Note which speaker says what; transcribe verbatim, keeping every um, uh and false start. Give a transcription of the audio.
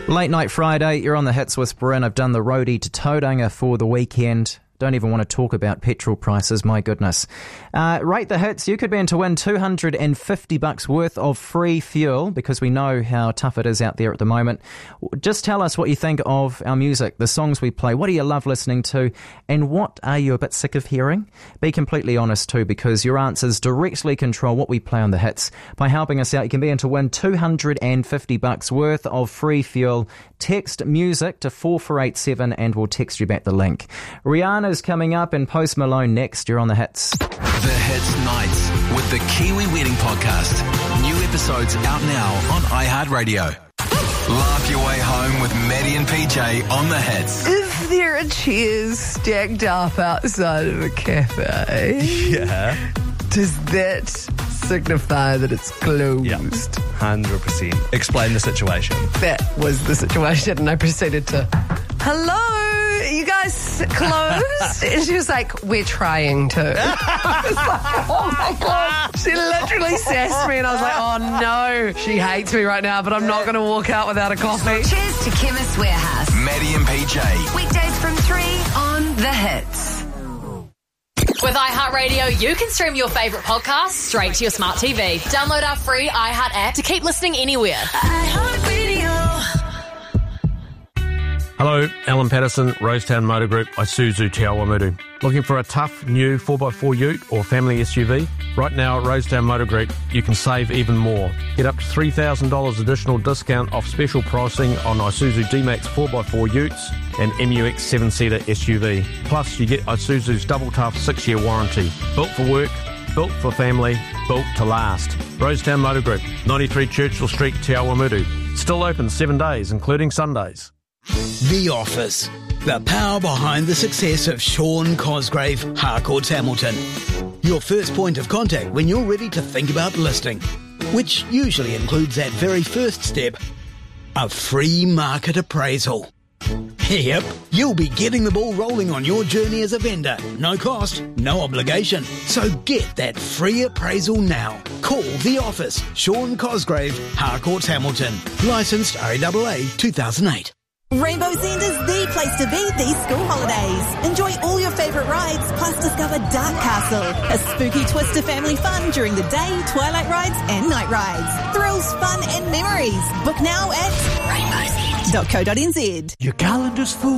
Speaker 1: Late Night Friday, you're on the hits with Bryn. I've done the roadie to Tauranga for the weekend. Don't even want to talk about petrol prices, my goodness. Uh, rate the hits. You could be in to win two hundred fifty bucks worth of free fuel because we know how tough it is out there at the moment. Just tell us what you think of our music, the songs we play. What do you love listening to? And what are you a bit sick of hearing? Be completely honest too, because your answers directly control what we play on the hits. By helping us out, you can be in to win two hundred fifty bucks worth of free fuel. Text music to four four eight seven and we'll text you back the link. Rihanna is coming up and Post Malone next. You're on the hits.
Speaker 2: The Hits Nights with the Kiwi Wedding Podcast. New episodes out now on iHeartRadio. Laugh your way home with Maddie and P J on the hits.
Speaker 3: Is there a chair stacked up outside of a cafe?
Speaker 4: Yeah.
Speaker 3: Does that signify that it's closed?
Speaker 4: Yeah, one hundred percent. Explain the situation.
Speaker 3: That was the situation, and I proceeded to, hello, you guys closed? And she was like, we're trying to. I was like, oh my God. She literally sassed me, and I was like, oh no, she hates me right now, but I'm not going to walk out without a coffee.
Speaker 5: Cheers to Chemist Warehouse.
Speaker 2: Maddie and P J.
Speaker 5: Weekdays from three on The Hits.
Speaker 6: With iHeartRadio, you can stream your favourite podcasts straight to your smart T V. Download our free iHeart app to keep listening anywhere.
Speaker 5: iHeartRadio.
Speaker 7: Hello, Alan Patterson, Rosetown Motor Group, Isuzu Te Awamutu. Looking for a tough new four by four ute or family S U V? Right now at Rosetown Motor Group, you can save even more. Get up to three thousand dollars additional discount off special pricing on Isuzu D-Max four by four utes and M U X seven-seater S U V. Plus, you get Isuzu's double tough six-year warranty. Built for work, built for family, built to last. Rosetown Motor Group, ninety-three Churchill Street, Te Awamutu. Still open seven days, including Sundays.
Speaker 8: The Office. The power behind the success of Sean Cosgrave, Harcourts Hamilton. Your first point of contact when you're ready to think about listing, which usually includes that very first step, a free market appraisal. Yep, you'll be getting the ball rolling on your journey as a vendor. No cost, no obligation. So get that free appraisal now. Call The Office. Sean Cosgrave, Harcourts Hamilton. Licensed R A A A two thousand eight.
Speaker 9: Rainbow's End is the place to be these school holidays. Enjoy all your favourite rides, plus discover Dark Castle, a spooky twist to family fun during the day, twilight rides and night rides. Thrills, fun and memories. Book now at rainbows end dot co dot n z.
Speaker 10: Your calendar's full.